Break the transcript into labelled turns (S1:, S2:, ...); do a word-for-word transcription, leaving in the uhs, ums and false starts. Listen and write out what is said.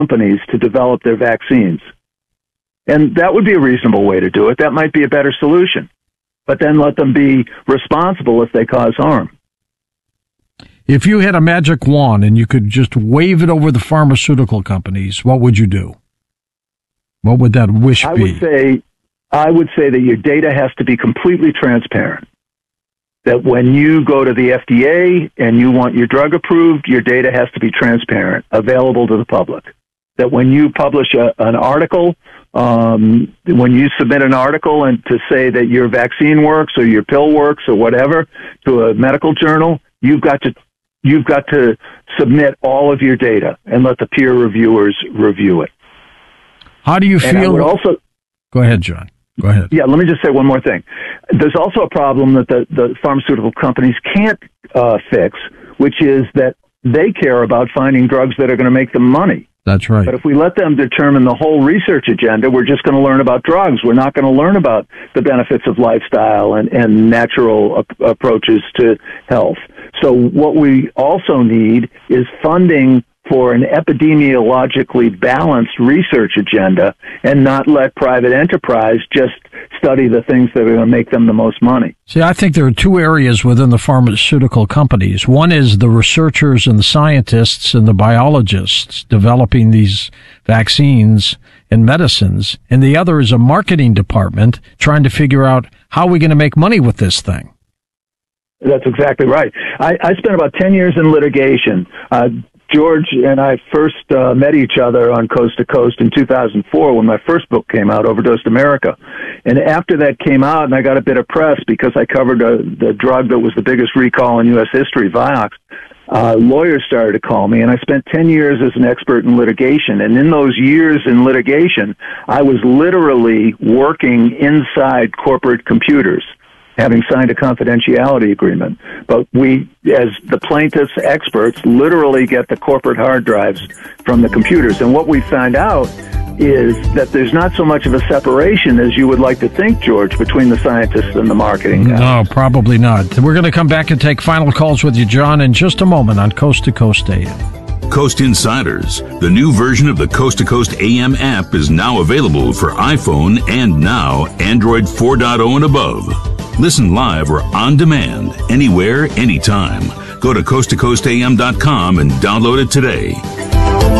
S1: companies to develop their vaccines. And that would be a reasonable way to do it. That might be a better solution. But then let them be responsible if they cause harm.
S2: If you had a magic wand and you could just wave it over the pharmaceutical companies, what would you do? What would that wish
S1: I
S2: be?
S1: would say, I would say that your data has to be completely transparent. That when you go to the F D A and you want your drug approved, your data has to be transparent, available to the public. That when you publish a, an article, um, when you submit an article and to say that your vaccine works or your pill works or whatever to a medical journal, you've got to you've got to submit all of your data and let the peer reviewers review it.
S2: How do you
S1: and I
S2: feel?
S1: would also,
S2: go ahead, John. Go ahead.
S1: Yeah, let me just say one more thing. There's also a problem that the, the pharmaceutical companies can't uh, fix, which is that they care about finding drugs that are going to make them money.
S2: That's right.
S1: But if we let them determine the whole research agenda, we're just going to learn about drugs. We're not going to learn about the benefits of lifestyle and, and natural ap- approaches to health. So what we also need is funding for an epidemiologically balanced research agenda and not let private enterprise just study the things that are going to make them the most money.
S2: See, I think there are two areas within the pharmaceutical companies. One is the researchers and the scientists and the biologists developing these vaccines and medicines, and the other is a marketing department trying to figure out how we're going to make money with this thing.
S1: That's exactly right. I, I spent about ten years in litigation. Uh, George and I first uh, met each other on Coast to Coast in two thousand four when my first book came out, Overdosed America. And after that came out, and I got a bit of press because I covered a, the drug that was the biggest recall in U S history, Vioxx, uh, lawyers started to call me, and I spent ten years as an expert in litigation. And in those years in litigation, I was literally working inside corporate computers, having signed a confidentiality agreement. But we, as the plaintiffs' experts, literally get the corporate hard drives from the computers. And what we found out is that there's not so much of a separation as you would like to think, George, between the scientists and the marketing guys.
S2: No, probably not. We're going to come back and take final calls with you, John, in just a moment on Coast to Coast A M.
S3: Coast Insiders, the new version of the Coast to Coast A M app, is now available for iPhone and now Android four point oh and above. Listen live or on demand, anywhere, anytime. Go to coast to coast a m dot com and download it today.